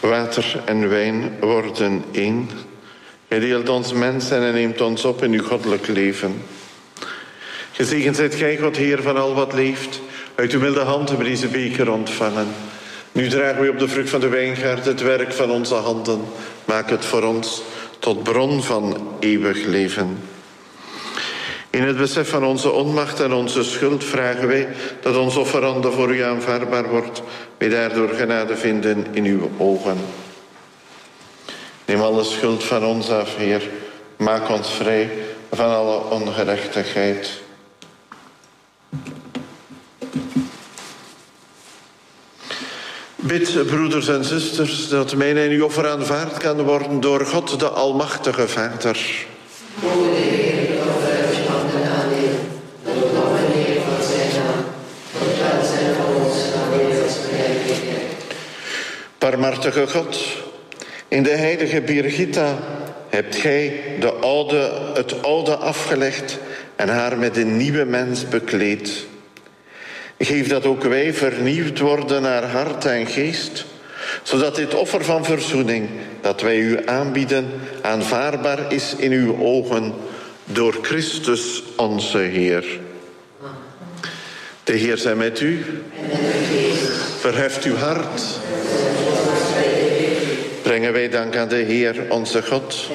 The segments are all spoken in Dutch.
Water en wijn worden één. Gij deelt ons mensen en neemt ons op in uw goddelijk leven. Gezegend zijt gij, God, Heer van al wat leeft. Uit uw milde hand hebben we deze beker ontvangen. Nu dragen we op de vrucht van de wijngaard het werk van onze handen. Maak het voor ons tot bron van eeuwig leven. In het besef van onze onmacht en onze schuld vragen wij dat ons offerande voor u aanvaardbaar wordt. Wij daardoor genade vinden in uw ogen. Neem alle schuld van ons af, Heer. Maak ons vrij van alle ongerechtigheid. Bid, broeders en zusters, dat mijn en uw offer aanvaard kan worden door God, de Almachtige Vader. Mogen de Heer de offeruitje van de aannemen, tot lof en eer van zijn naam, tot welzijn van ons en wereldvrijheid. Barmhartige God, in de heilige Birgitta hebt gij het oude afgelegd en haar met een nieuwe mens bekleed. Geef dat ook wij vernieuwd worden naar hart en geest, zodat dit offer van verzoening dat wij u aanbieden aanvaardbaar is in uw ogen door Christus onze Heer. De Heer zij met u. Verheft uw hart. Brengen wij dank aan de Heer onze God.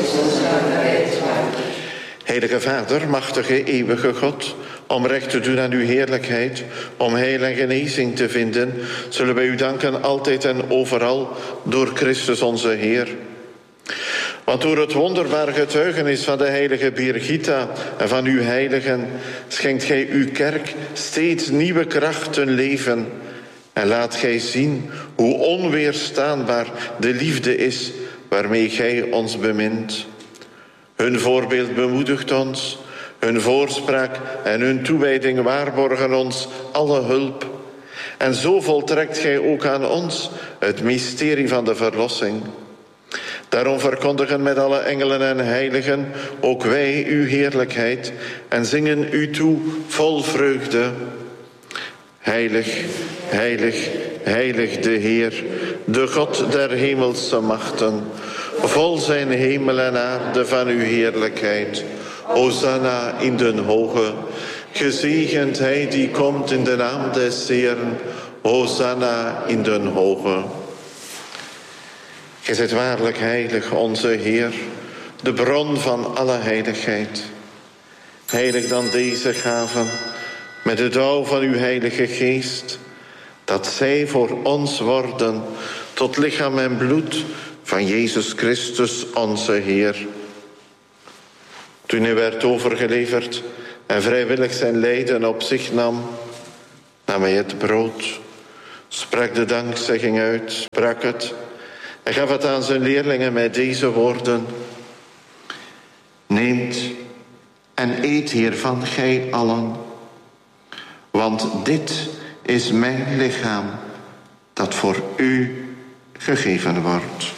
Heilige Vader, machtige, eeuwige God, om recht te doen aan uw heerlijkheid, om heil en genezing te vinden, zullen wij u danken altijd en overal door Christus onze Heer. Want door het wonderbare getuigenis van de heilige Birgitta en van uw heiligen schenkt gij uw kerk steeds nieuwe krachten leven. En laat gij zien hoe onweerstaanbaar de liefde is waarmee gij ons bemint. Hun voorbeeld bemoedigt ons, hun voorspraak en hun toewijding waarborgen ons alle hulp. En zo voltrekt gij ook aan ons het mysterie van de verlossing. Daarom verkondigen met alle engelen en heiligen ook wij uw heerlijkheid en zingen u toe vol vreugde. Heilig, heilig, heilig de Heer, de God der hemelse machten. Vol zijn hemel en aarde van uw heerlijkheid. Hosanna in den hoge. Gezegend hij die komt in de naam des Heeren. Hosanna in den hoge. Gij zijt waarlijk heilig, onze Heer, de bron van alle heiligheid. Heilig dan deze gaven, met de dauw van uw heilige geest, dat zij voor ons worden tot lichaam en bloed van Jezus Christus onze Heer. Toen hij werd overgeleverd en vrijwillig zijn lijden op zich nam hij het brood, sprak de dankzegging uit, sprak het en gaf het aan zijn leerlingen met deze woorden: Neemt en eet hiervan gij allen, want dit is mijn lichaam dat voor u gegeven wordt.